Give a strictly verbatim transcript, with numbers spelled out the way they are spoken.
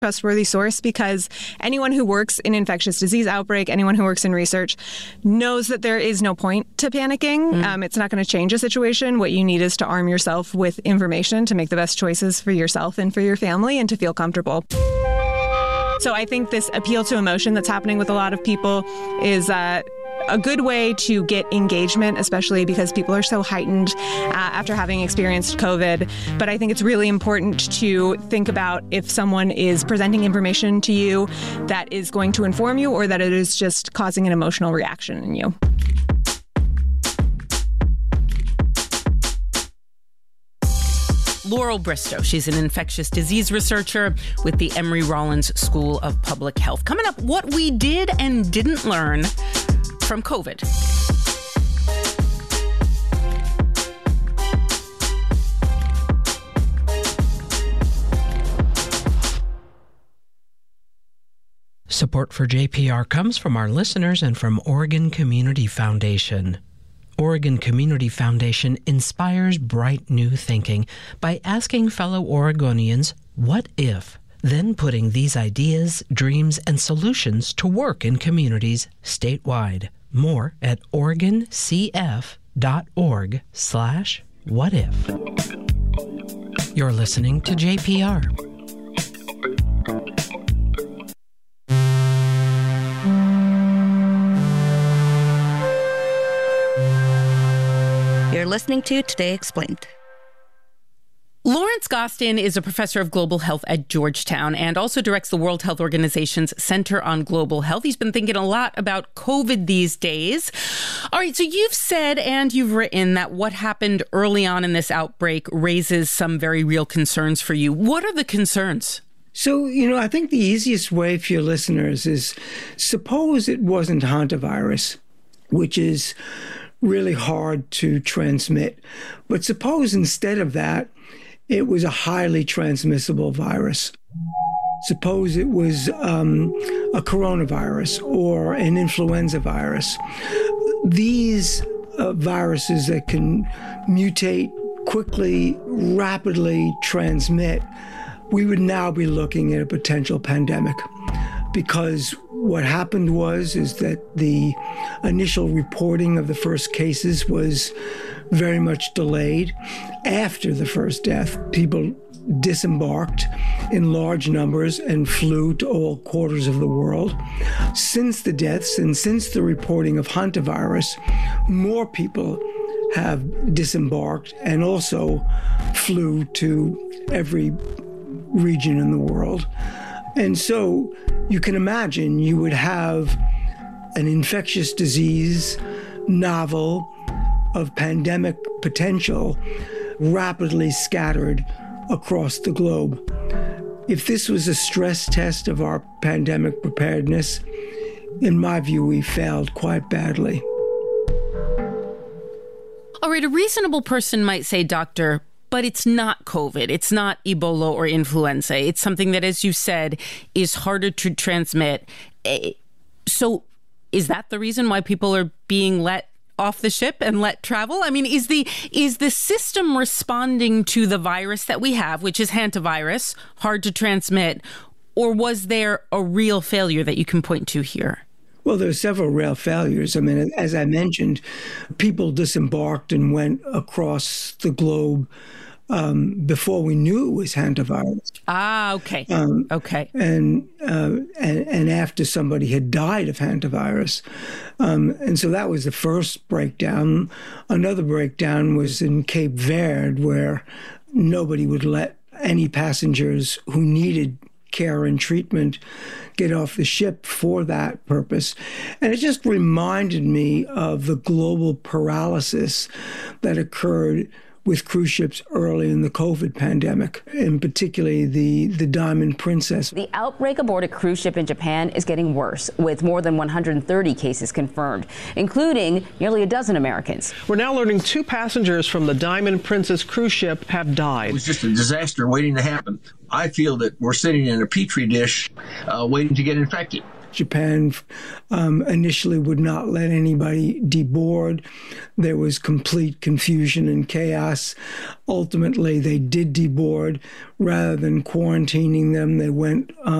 trustworthy source, because anyone who works in infectious disease outbreak, anyone who works in research knows that there is no point to panicking. Mm. Um, it's not going to change a situation. What you need is to arm yourself with information to make the best choices for yourself and for your family and to feel comfortable. So I think this appeal to emotion that's happening with a lot of people is uh, a good way to get engagement, especially because people are so heightened uh, after having experienced COVID. But I think it's really important to think about if someone is presenting information to you that is going to inform you or that it is just causing an emotional reaction in you. Laurel Bristow. She's an infectious disease researcher with the Emory Rollins School of Public Health. Coming up, what we did and didn't learn from COVID. Support for J P R comes from our listeners and from Oregon Community Foundation. Oregon Community Foundation inspires bright new thinking by asking fellow Oregonians, what if? Then putting these ideas, dreams, and solutions to work in communities statewide. More at oregoncf.org slash what if. You're listening to J P R. You're listening to Today Explained. Lawrence Gostin is a professor of global health at Georgetown and also directs the World Health Organization's Center on Global Health. He's been thinking a lot about COVID these days. All right, so you've said and you've written that what happened early on in this outbreak raises some very real concerns for you. What are the concerns? So, you know, I think the easiest way for your listeners is suppose it wasn't hantavirus, which is really hard to transmit. But suppose instead of that, it was a highly transmissible virus. Suppose it was um, a coronavirus or an influenza virus. These uh, viruses that can mutate quickly, rapidly transmit, we would now be looking at a potential pandemic. Because what happened was is that the initial reporting of the first cases was very much delayed. After the first death, people disembarked in large numbers and flew to all quarters of the world. Since the deaths and since the reporting of hantavirus, more people have disembarked and also flew to every region in the world. And so you can imagine you would have an infectious disease novel of pandemic potential rapidly scattered across the globe. If this was a stress test of our pandemic preparedness, in my view, we failed quite badly. All right, a reasonable person might say, Doctor, but it's not COVID. It's not Ebola or influenza. It's something that, as you said, is harder to transmit. So is that the reason why people are being let off the ship and let travel? I mean, is the is the system responding to the virus that we have, which is hantavirus, hard to transmit, or was there a real failure that you can point to here? Well, there are several real failures. I mean, as I mentioned, people disembarked and went across the globe um, before we knew it was hantavirus. Ah, okay. Um, okay. And, uh, and and after somebody had died of hantavirus. Um, and so that was the first breakdown. Another breakdown was in Cape Verde, where nobody would let any passengers who needed care and treatment get off the ship for that purpose. And it just reminded me of the global paralysis that occurred with cruise ships early in the COVID pandemic, and particularly the, the Diamond Princess. The outbreak aboard a cruise ship in Japan is getting worse, with more than one hundred thirty cases confirmed, including nearly a dozen Americans. We're now learning two passengers from the Diamond Princess cruise ship have died. It was just a disaster waiting to happen. I feel that we're sitting in a petri dish uh, waiting to get infected. Japan um, initially would not let anybody deboard. There was complete confusion and chaos. Ultimately, they did deboard. Rather than quarantining them, they went um,